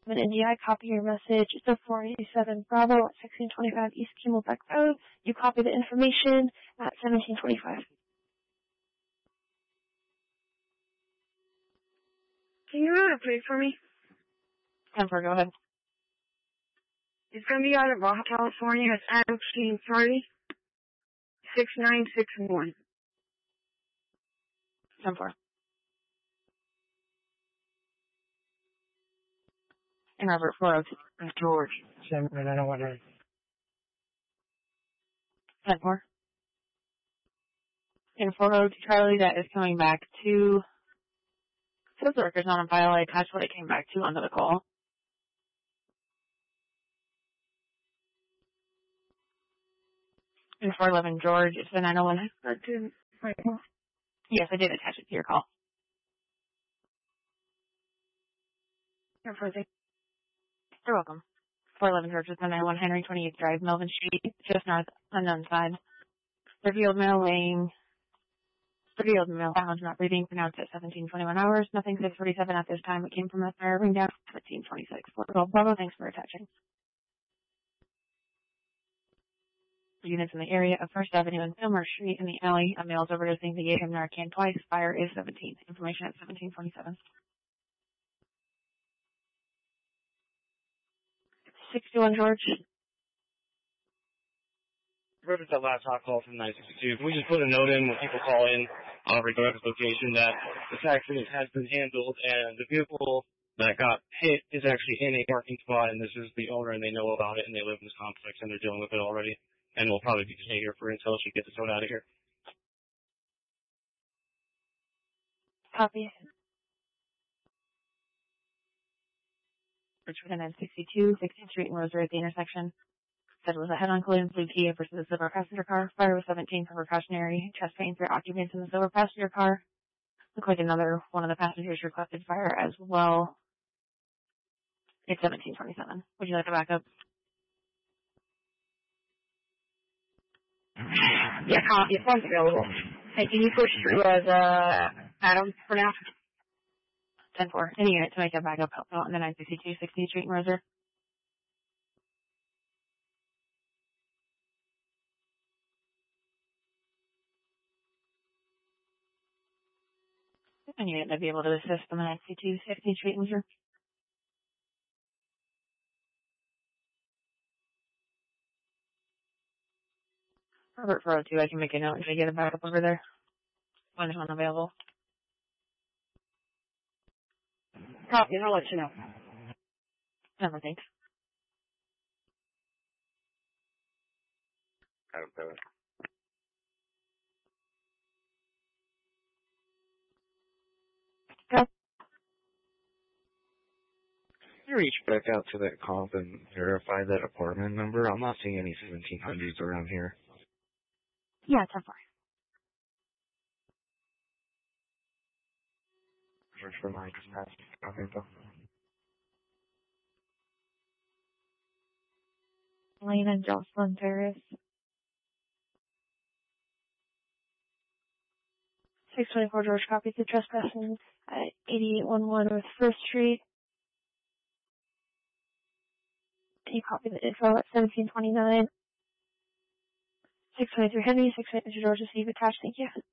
India, copy your message. It's a 487 Bravo at 1625 East Camelback Road. You copy the information at 1725. Can you repeat for me? Temper, go ahead. It's going to be out of Baja California. It's Adam King 6961. 10-4. And Robert 402. George. I don't know what it is. 10-4. And 402 Charlie, that is coming back to... Says the record's not on file. I attached what it came back to onto the call. And 411 George, it's the 901. I didn't. Wait. Yes, I did attach it to your call. You're fuzzy. You're welcome. 411 George, it's the 901 Henry 28th Drive, Melvin Street, just north, unknown side. 30-year-old male weighing... 30-year-old male found not breathing, pronounced at 17:21 hours. Nothing 6:47 at this time. It came from a fire ring down 13:26. Bravo, thanks for attaching. Units in the area of First Avenue and Fillmore Street in the alley. A male's overdosing. They gave him Narcan twice. Fire is 17. Information at 17:27. 61 George. What is that last hot call from 962? Can we just put a note in when people call in regarding this location that this accident has been handled and the vehicle that got hit is actually in a parking spot and this is the owner and they know about it and they live in this complex and they're dealing with it already and will probably be staying here for until she gets the tow out of here. Copy. Richmond 962, 16th Street and Rosary at the intersection. Said it was a head-on collision with Kia versus a silver passenger car. Fire was 17 for precautionary. Chest pain for occupants in the silver passenger car. Looks like another one of the passengers requested fire as well. It's 17:27. Would you like to back up? Yeah, copy. It's available. Hey, can you push through as Adam for now? 10-4. Any unit to make that backup help out on the 962, 16th Street and Rosary. And unit to be able to assist on the 962, 16th Street and Rosary. Robert 402, I can make a note and get a backup over there. When is one available? Copy, and I'll let you know. Never thanks. Adam 7. Go. Can you reach back out to that comp and verify that apartment number? I'm not seeing any 1700s around here. Yeah, 10-4. Search for Mike. Lane and Jocelyn Terrace. 624 George, copies the trespassing at 8811 with First Street. You copy the info at 1729. 623 Henry, 623 George, receive attached. Thank you.